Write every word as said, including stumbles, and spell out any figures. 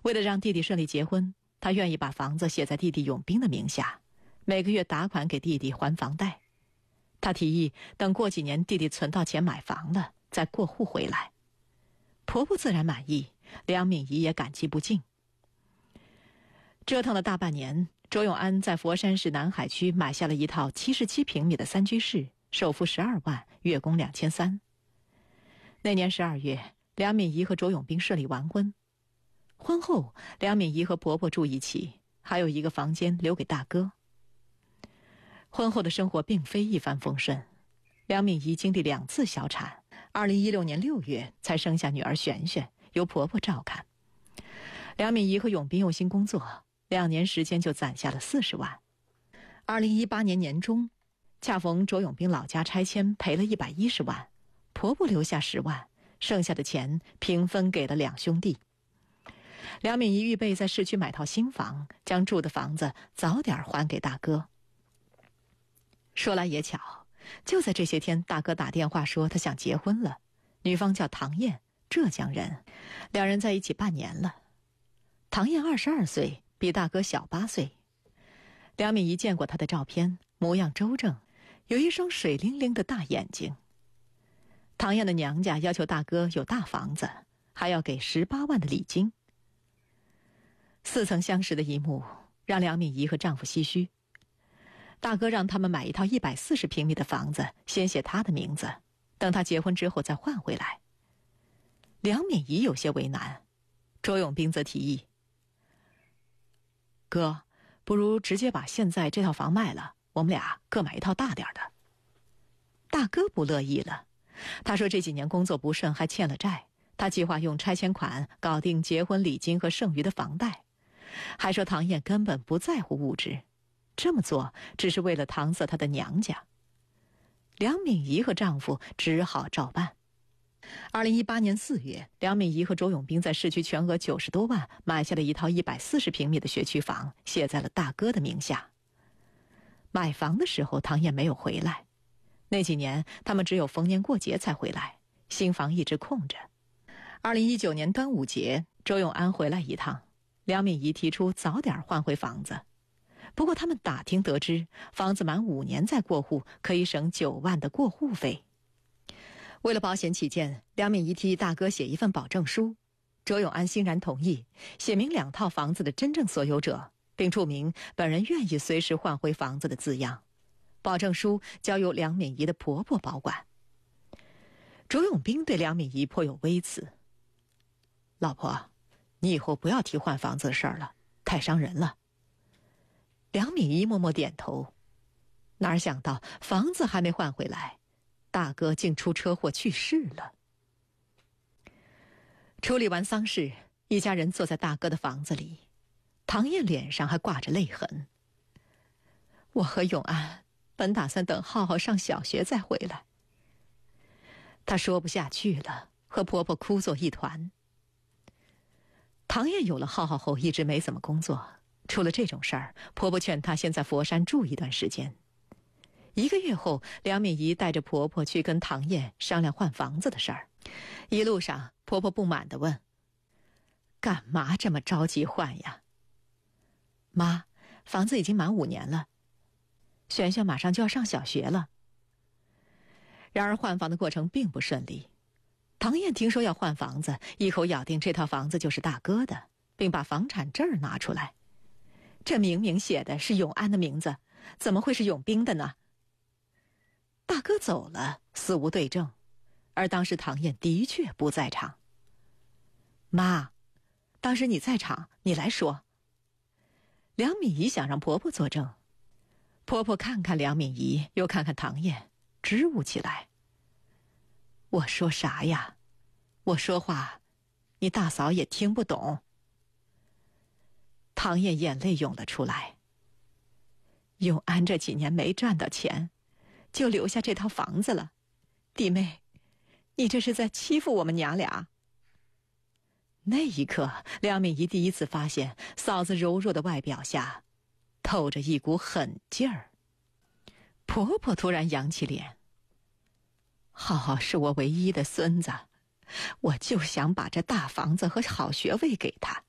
为了让弟弟顺利结婚，她愿意把房子写在弟弟永斌的名下，每个月打款给弟弟还房贷。她提议等过几年弟弟存到钱买房了再过户回来。婆婆自然满意，梁敏仪也感激不尽。折腾了大半年，周永安在佛山市南海区买下了一套七十七平米的三居室，首付十二万，月供两千三。那年十二月，梁敏仪和周永斌顺利完婚。婚后，梁敏仪和婆婆住一起，还有一个房间留给大哥。婚后的生活并非一帆风顺，梁敏仪经历两次小产，二零一六年六月才生下女儿璇璇，由婆婆照看。梁敏仪和永斌用心工作，两年时间就攒下了四十万。二零一八年年中，恰逢周永斌老家拆迁赔了一百一十万，婆婆留下十万，剩下的钱平分给了两兄弟。梁敏仪预备在市区买套新房，将住的房子早点还给大哥。说来也巧，就在这些天，大哥打电话说他想结婚了，女方叫唐燕，浙江人，两人在一起半年了。唐燕二十二岁，比大哥小八岁。梁敏仪见过她的照片，模样周正，有一双水灵灵的大眼睛。唐燕的娘家要求大哥有大房子，还要给十八万的礼金。似曾相识的一幕让梁敏仪和丈夫唏嘘。大哥让他们买一套一百四十平米的房子，先写他的名字，等他结婚之后再换回来。梁敏仪有些为难，周永斌则提议：哥，不如直接把现在这套房卖了，我们俩各买一套大点的。大哥不乐意了，他说这几年工作不顺，还欠了债，他计划用拆迁款搞定结婚礼金和剩余的房贷，还说唐燕根本不在乎物质，这么做只是为了搪塞她的娘家。梁敏仪和丈夫只好照办。二零一八年四月，梁敏仪和周永斌在市区全额九十多万买下了一套一百四十平米的学区房，写在了大哥的名下。买房的时候，唐燕没有回来，那几年他们只有逢年过节才回来，新房一直空着。二零一九年端午节，周永安回来一趟，梁敏仪提出早点换回房子。不过他们打听得知，房子满五年再过户可以省九万的过户费。为了保险起见，梁敏仪提议大哥写一份保证书，周永安欣然同意，写明两套房子的真正所有者，并注明本人愿意随时换回房子的字样。保证书交由梁敏仪的婆婆保管。周永斌对梁敏仪颇有微词：老婆，你以后不要提换房子的事儿了，太伤人了。梁敏仪默默点头，哪儿想到房子还没换回来，大哥竟出车祸去世了。处理完丧事，一家人坐在大哥的房子里，唐燕脸上还挂着泪痕。我和永安本打算等浩浩上小学再回来。她说不下去了，和婆婆哭作一团。唐燕有了浩浩后一直没怎么工作，出了这种事儿，婆婆劝她先在佛山住一段时间。一个月后，梁敏仪带着婆婆去跟唐燕商量换房子的事儿。一路上，婆婆不满地问：干嘛这么着急换呀？妈，房子已经满五年了，璇璇马上就要上小学了。然而换房的过程并不顺利。唐燕听说要换房子，一口咬定这套房子就是大哥的，并把房产证拿出来。这明明写的是永安的名字，怎么会是永斌的呢？大哥走了，死无对证，而当时唐燕的确不在场。妈，当时你在场，你来说。梁敏仪想让婆婆作证，婆婆看看梁敏仪，又看看唐燕，支吾起来。我说啥呀？我说话，你大嫂也听不懂。唐燕眼泪涌了出来。永安这几年没赚到钱，就留下这套房子了。弟妹，你这是在欺负我们娘俩。那一刻，梁敏仪第一次发现嫂子柔弱的外表下透着一股狠劲儿。婆婆突然扬起脸：浩浩是我唯一的孙子，我就想把这大房子和好学位给他。